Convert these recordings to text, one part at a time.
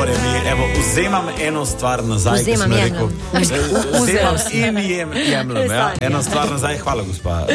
Primorje mi, evo, vzemam eno stvar nazaj, Vzemam, rekel, vzemam in jemljem, ja. Eno stvar nazaj, hvala gospa.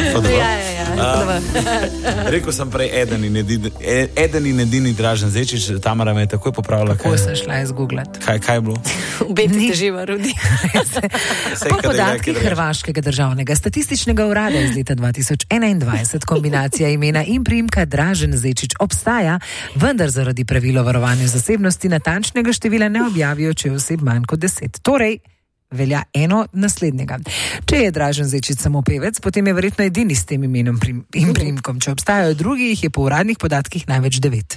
Rekel sem prej eden in edini Dražen Zečič, Tamara me je takoj popravila. Kako sem šla izgooglati? Kaj je bilo? V biti teživa, Rudi. Po podatkih Hrvaškega državnega statističnega urada iz leta 2021 kombinacija imena in priimka Dražen Zečič obstaja, vendar zaradi pravil o varovanju zasebnosti natančnega števila ne objavijo, če je oseb manj kot 10. Torej, velja eno naslednjega. Če je Dražen Zečič samo pevec, potem je verjetno edini s tem imenom in priimkom. Če obstajajo drugi, jih je po uradnih podatkih največ 9.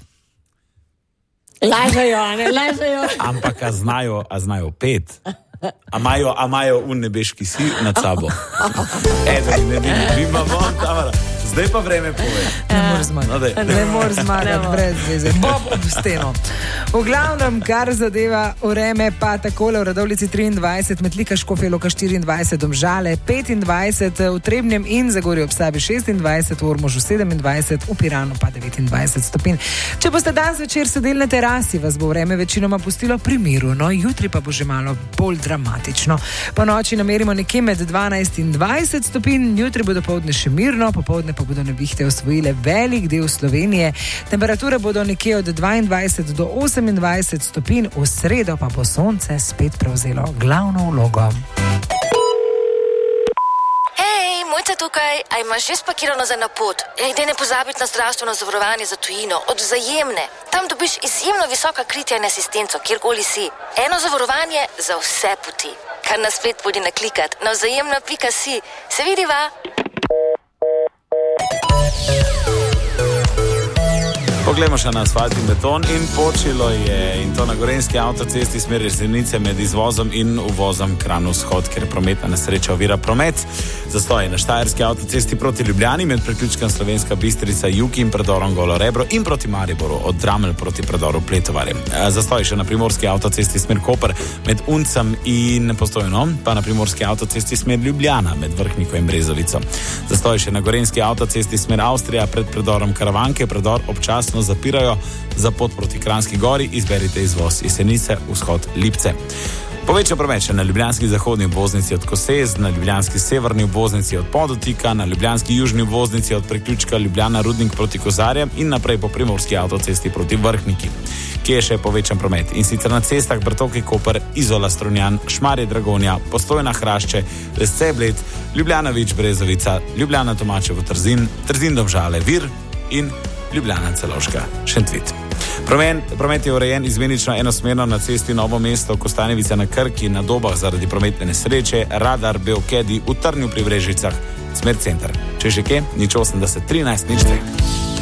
Lažejo. Ampak a znajo pet? A imajo nebeški si nad sabo? Eden in edini, Tamara. Zdaj pa vreme pove. Ne moreš zmagati brez veze. Bob ob steno. V glavnem, kar zadeva vreme, pa takole v Radovljici 23, Metlika, Škofja Loka 24, Domžale 25, v Trebnjem in Zagorju ob Savi 26, v Ormožu 27, v Piranu pa 29 stopinj. Če boste danes večer sedeli na terasi, vas bo vreme večinoma pustilo pri miru, no jutri pa bo že malo bolj dramatično. Po noči namerimo nekje med 12 in 20 stopinj, jutri bo dopoldne še mirno, popoldne pa bodo nevihte osvojile velik del Slovenije. Temperature bodo nekje od 22 do 28 stopinj, v sredo pa bo sonce spet prevzelo glavno vlogo. Hej, Mojca tukaj, a imaš že spakirano za napot? Daj ne pozabiti na zdravstveno zavarovanje za tujino, od Vzajemne. Tam dobiš izjemno visoka kritja in asistenco, kjerkoli si. Eno zavarovanje za vse poti. Kar nas spet bodi naklikat na vzajemno.si. Se vidiva? Poglejmo še na asfalt in beton in počilo je, in to na gorenjski avtocesti smeri Jesenice med izvozom in uvozom Kranj-Vzhod, ker prometna nesreča ovira promet. Zastoj na štajerski avtocesti proti Ljubljani med priključkom Slovenska Bistrica Jug in predorom Golo Rebro in proti Mariboru od Dramelj proti predoru Pletovarje. Zastoj še na primorski avtocesti smer Koper med Uncem in Postojno, pa na primorski avtocesti smer Ljubljana med Vrhniko in Brezovico. Zastoj še na gorenjski avtocesti smer Avstrija pred predorom Karavanke, predor občasno zapirajo. Za pot proti Kranjski Gori izberite izvoz Jesenice, vzhod Lipce. Poveča promet še na ljubljanski zahodni obvoznici od Kosez, na ljubljanski severni obvoznici od Podotika, na ljubljanski južni obvoznici od priključka Ljubljana Rudnik proti Kozarjem in naprej po primorski avtocesti proti Vrhniki. Kje je še povečan promet? In sicer na cestah Brtoki Koper, Izola Strunjan, Šmarje Dragonja, Postojna Hrašče, Lesce Bled, Ljubljana Vič Brezovica, Ljubljana Tomačevo Trzin, Trzin Domžale Vir in Ljubljana Celovška Šentvit. Promet je urejen izmenično enosmerno na cesti Novo mesto, Kostanjevica na Krki, na Dobah zaradi prometne nesreče, Radar Beokedi v Trnju pri Brežicah, smer center. Če še kje, 080 13 03.